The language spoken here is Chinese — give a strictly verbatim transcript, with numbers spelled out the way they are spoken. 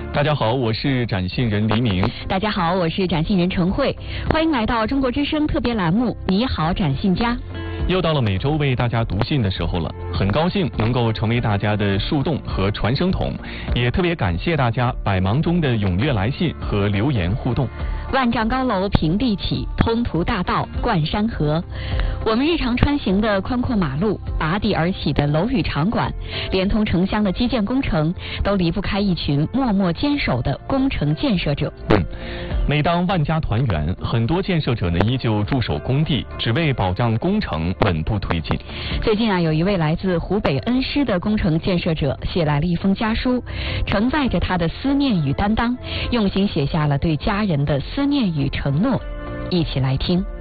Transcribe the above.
大家好，我是展信人黎明。 大家好，我是展信人陈慧，欢迎来到中国之声特别栏目《你好，展信家》。 又到了每周为大家读信的时候了，很高兴能够成为大家的树洞和传声筒，也特别感谢大家百忙中的踊跃来信和留言互动。 万丈高楼平地起，通途大道贯山河。我们日常穿行的宽阔马路，拔地而起的楼宇场馆，连通城乡的基建工程，都离不开一群默默坚守的工程建设者。 嗯，每当万家团圆，很多建设者呢依旧驻守工地，只为保障工程稳步推进。 最近啊，有一位来自湖北恩施的工程建设者写来了一封家书，承载着他的思念与担当，用心写下了对家人的思念与承诺。一起来听。